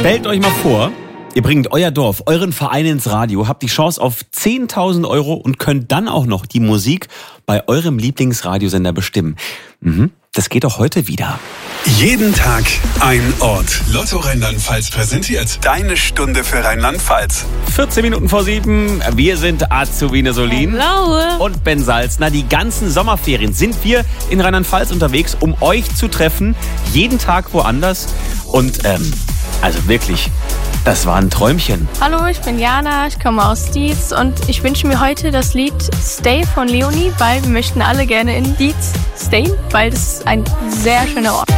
Stellt euch mal vor, ihr bringt euer Dorf, euren Verein ins Radio, habt die Chance auf 10.000 € und könnt dann auch noch die Musik bei eurem Lieblingsradiosender bestimmen. Das geht auch heute wieder. Jeden Tag ein Ort. Lotto Rheinland-Pfalz präsentiert deine Stunde für Rheinland-Pfalz. 14 Minuten vor 7. Wir sind Azubine Solin und Ben Salzner. Die ganzen Sommerferien sind wir in Rheinland-Pfalz unterwegs, um euch zu treffen. Jeden Tag woanders. Und also wirklich, das war ein Träumchen. Hallo, ich bin Jana, ich komme aus Dietz und ich wünsche mir heute das Lied Stay von Leonie, weil wir möchten alle gerne in Dietz stayen, weil das ist ein sehr schöner Ort.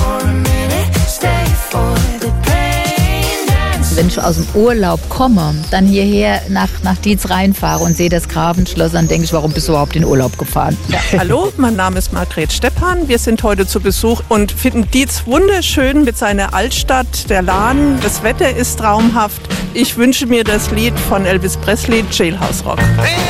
Wenn ich aus dem Urlaub komme, dann hierher nach Dietz reinfahre und sehe das Grafenschloss, dann denke ich, warum bist du überhaupt in Urlaub gefahren? Ja. Hallo, mein Name ist Margret Stephan. Wir sind heute zu Besuch und finden Dietz wunderschön mit seiner Altstadt, der Lahn. Das Wetter ist traumhaft. Ich wünsche mir das Lied von Elvis Presley, Jailhouse Rock.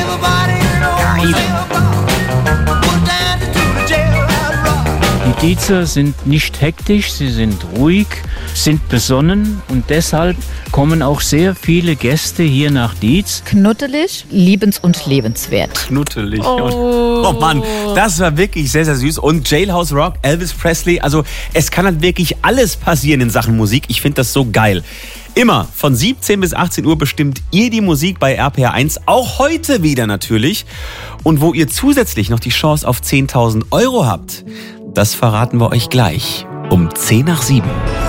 Die Dietzer sind nicht hektisch, sie sind ruhig, sind besonnen und deshalb kommen auch sehr viele Gäste hier nach Dietz. Knuddelig, liebens- und lebenswert. Knuddelig. Oh Mann, das war wirklich sehr, sehr süß. Und Jailhouse Rock, Elvis Presley, also es kann halt wirklich alles passieren in Sachen Musik. Ich finde das so geil. Immer von 17 bis 18 Uhr bestimmt ihr die Musik bei RPR1, auch heute wieder natürlich. Und wo ihr zusätzlich noch die Chance auf 10.000 € habt, das verraten wir euch gleich um 6:50.